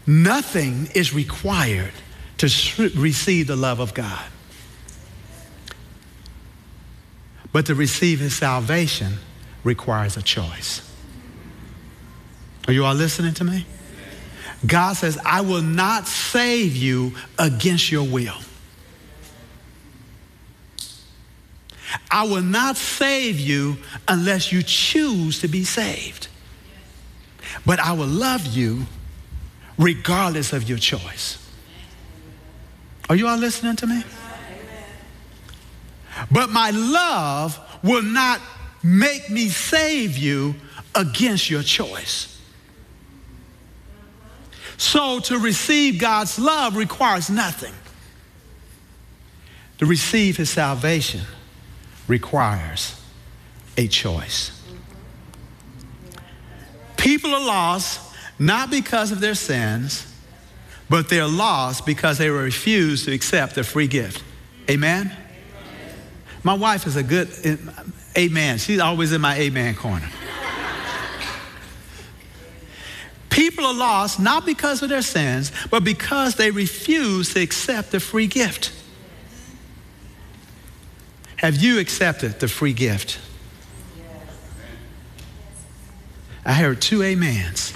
Nothing is required to receive the love of God. But to receive his salvation requires a choice. Are you all listening to me? God says, I will not save you against your will. I will not save you unless you choose to be saved. But I will love you regardless of your choice. Are you all listening to me? But my love will not make me save you against your choice. So to receive God's love requires nothing. To receive his salvation requires a choice. People are lost not because of their sins, but they're lost because they refuse to accept the free gift. Amen? My wife is a good amen. She's always in my amen corner. People are lost not because of their sins, but because they refuse to accept the free gift. Have you accepted the free gift? I heard 2 amens.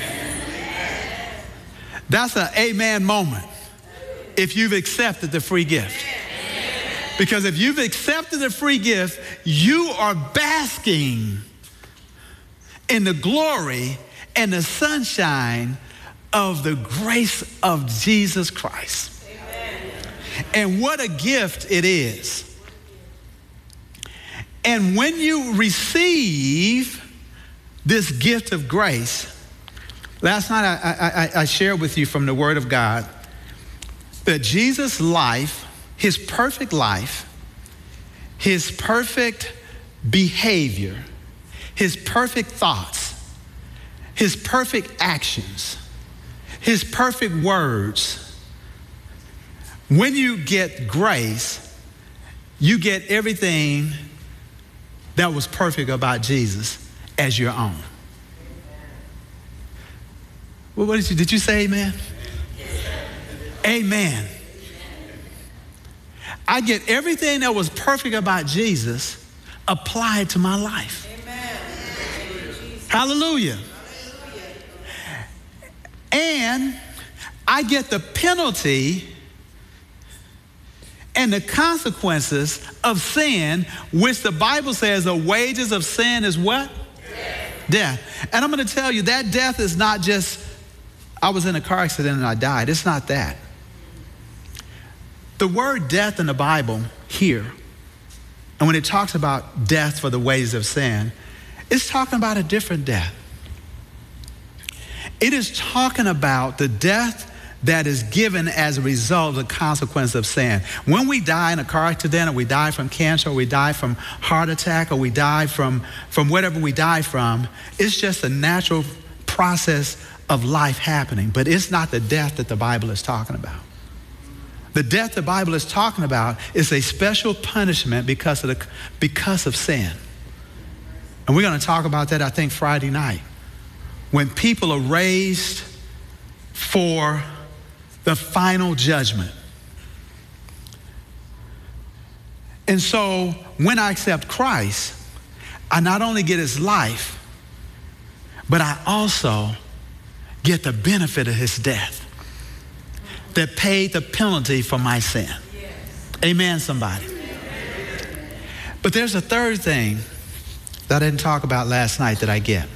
That's an amen moment if you've accepted the free gift. Because if you've accepted the free gift, you are basking in the glory and the sunshine of the grace of Jesus Christ. Amen. And what a gift it is. And when you receive this gift of grace, last night I shared with you from the Word of God that Jesus' life, his perfect life, his perfect behavior, his perfect thoughts, his perfect actions, his perfect words. When you get grace, you get everything that was perfect about Jesus as your own. Well, what did you say amen? Amen. I get everything that was perfect about Jesus applied to my life. Amen. Hallelujah. And I get the penalty and the consequences of sin, which the Bible says the wages of sin is what? Death. And I'm going to tell you that death is not just, I was in a car accident and I died. It's not that. The word death in the Bible here, and when it talks about death for the wages of sin, it's talking about a different death. It is talking about the death that is given as a result of the consequence of sin. When we die in a car accident, or we die from cancer, or we die from heart attack, or we die from whatever we die from, it's just a natural process of life happening. But it's not the death that the Bible is talking about. The death the Bible is talking about is a special punishment because of sin. And we're going to talk about that, I think, Friday night. When people are raised for the final judgment. And so when I accept Christ, I not only get his life, but I also get the benefit of his death that paid the penalty for my sin. Yes. Amen, somebody. But there's a third thing that I didn't talk about last night that I get.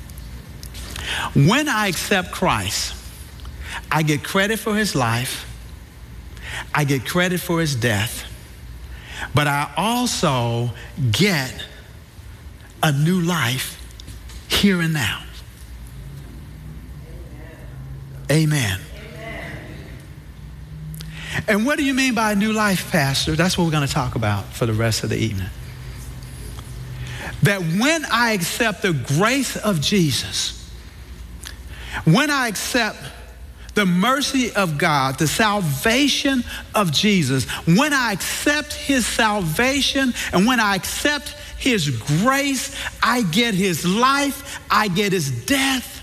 When I accept Christ, I get credit for his life, I get credit for his death, but I also get a new life here and now. Amen. And what do you mean by a new life, Pastor? That's what we're going to talk about for the rest of the evening. That when I accept the grace of Jesus, when I accept the mercy of God, the salvation of Jesus, when I accept his salvation and when I accept his grace, I get his life, I get his death,